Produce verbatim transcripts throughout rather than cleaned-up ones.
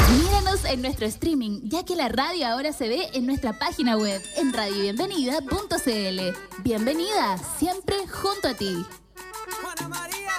Míranos en nuestro streaming, ya que la radio ahora se ve en nuestra página web, en radio bienvenida punto c l. Bienvenida, siempre junto a ti. Juana María.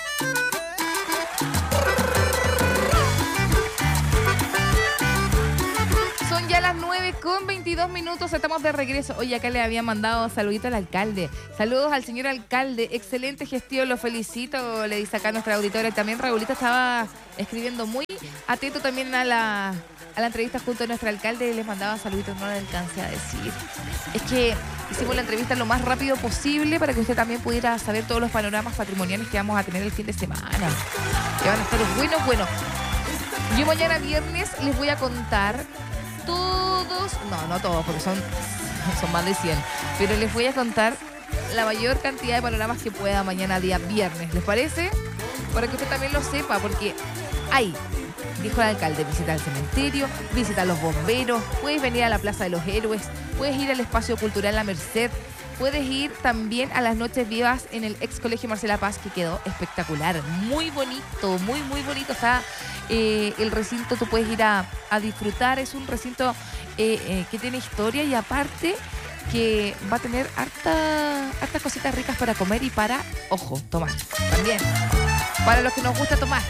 Son ya las nueve con veintidós minutos, estamos de regreso. Oye, acá le había mandado saludito al alcalde. Saludos al señor alcalde, excelente gestión, lo felicito, le dice acá a nuestra auditora. También Raulita estaba escribiendo muy atento también a la, a la entrevista junto a nuestro alcalde y les mandaba saluditos, no le alcancé a decir. Es que hicimos la entrevista lo más rápido posible para que usted también pudiera saber todos los panoramas patrimoniales que vamos a tener el fin de semana. Que van a estar buenos, buenos. Yo mañana viernes les voy a contar todos, no, no todos, porque son, son más de cien, pero les voy a contar la mayor cantidad de panoramas que pueda mañana día viernes. ¿Les parece? Para que usted también lo sepa, porque hay, dijo el alcalde, visita el cementerio, visita a los bomberos, puedes venir a la Plaza de los Héroes, puedes ir al Espacio Cultural La Merced, puedes ir también a las Noches Vivas en el ex colegio Marcela Paz, que quedó espectacular, muy bonito, muy, muy bonito. Está eh, el recinto, tú puedes ir a, a disfrutar, es un recinto eh, eh, que tiene historia y aparte que va a tener harta, hartas cositas ricas para comer y para, ojo, tomar también, para los que nos gusta tomar.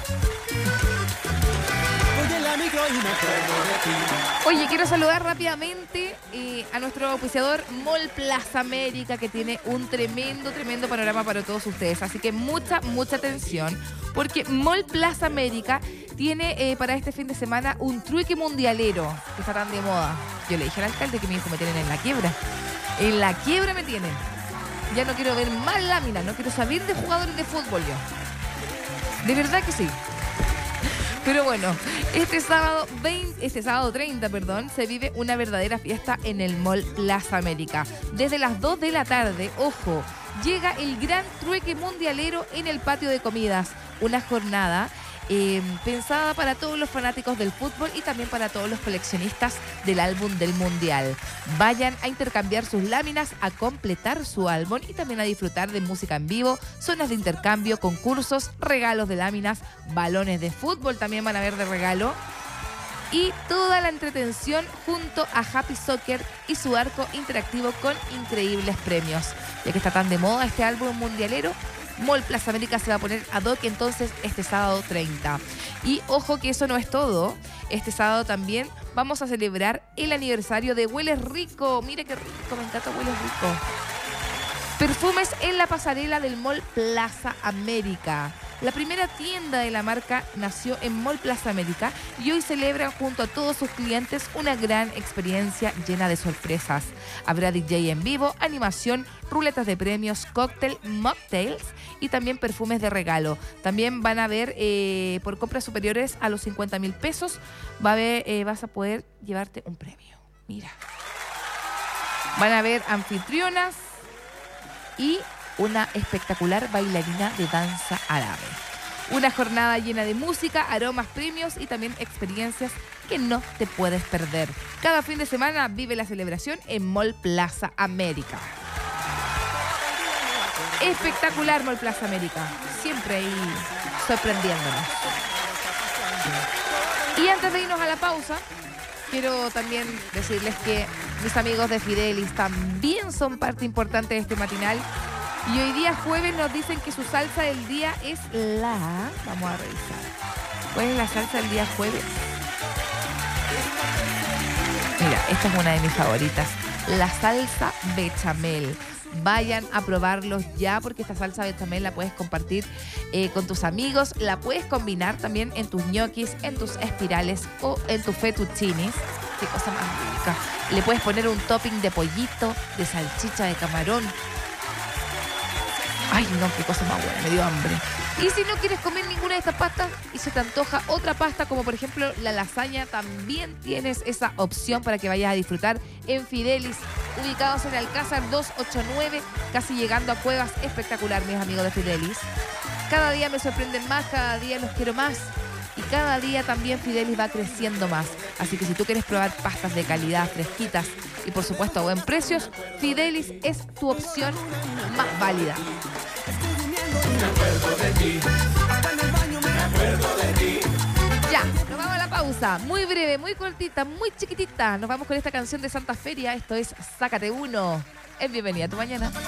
Oye, quiero saludar rápidamente eh, a nuestro auspiciador Mall Plaza América, que tiene un tremendo, tremendo panorama para todos ustedes. Así que mucha, mucha atención, porque Mall Plaza América tiene eh, para este fin de semana un trueque mundialero que está tan de moda. Yo le dije al alcalde que me dijo, me tienen en la quiebra. En la quiebra me tienen. Ya no quiero ver más láminas, no quiero saber de jugadores de fútbol yo. De verdad que sí. Pero bueno, este sábado veinte, este sábado treinta, perdón, se vive una verdadera fiesta en el Mall Plaza América. Desde las dos de la tarde, ojo, llega el gran trueque mundialero en el patio de comidas. Una jornada eh, pensada para todos los fanáticos del fútbol y también para todos los coleccionistas del álbum del Mundial. Vayan a intercambiar sus láminas, a completar su álbum y también a disfrutar de música en vivo, zonas de intercambio, concursos, regalos de láminas, balones de fútbol también van a haber de regalo. Y toda la entretención junto a Happy Soccer y su arco interactivo con increíbles premios. Ya que está tan de moda este álbum mundialero, Mall Plaza América se va a poner ad hoc entonces este sábado treinta. Y ojo que eso no es todo. Este sábado también vamos a celebrar el aniversario de Hueles Rico. Mire qué rico, me encanta Hueles Rico. Perfumes en la pasarela del Mall Plaza América. La primera tienda de la marca nació en Mall Plaza América y hoy celebran junto a todos sus clientes una gran experiencia llena de sorpresas. Habrá D J en vivo, animación, ruletas de premios, cóctel, mocktails y también perfumes de regalo. También van a haber, eh, por compras superiores a los cincuenta mil pesos, va a haber, eh, vas a poder llevarte un premio. Mira. Van a haber anfitrionas y una espectacular bailarina de danza árabe. Una jornada llena de música, aromas, premios y también experiencias que no te puedes perder. Cada fin de semana vive la celebración en Mall Plaza América. Espectacular Mall Plaza América. Siempre ahí sorprendiéndonos. Y antes de irnos a la pausa, quiero también decirles que mis amigos de Fidelis también son parte importante de este matinal. Y hoy día jueves nos dicen que su salsa del día es la... Vamos a revisar. ¿Cuál es la salsa del día jueves? Mira, esta es una de mis favoritas. La salsa bechamel. Vayan a probarlos ya porque esta salsa bechamel la puedes compartir eh, con tus amigos. La puedes combinar también en tus ñoquis, en tus espirales o en tus fettuccinis. Qué cosa más rica. Le puedes poner un topping de pollito, de salchicha, de camarón. Ay, no, qué cosa más buena, me dio hambre. Y si no quieres comer ninguna de estas pastas y se te antoja otra pasta, como por ejemplo la lasaña, también tienes esa opción para que vayas a disfrutar en Fidelis, ubicados en Alcázar doscientos ochenta y nueve, casi llegando a Cuevas. Espectacular, mis amigos de Fidelis. Cada día me sorprenden más, cada día los quiero más. Y cada día también Fidelis va creciendo más. Así que si tú quieres probar pastas de calidad, fresquitas y por supuesto a buen precio, Fidelis es tu opción más válida. Me acuerdo de ti. En el baño me acuerdo de ti. Ya, nos vamos a la pausa. pausa, muy breve, muy cortita, muy chiquitita. Nos vamos con esta canción de Santa Feria. Esto es Sácate Uno. Es Bienvenida a tu Mañana.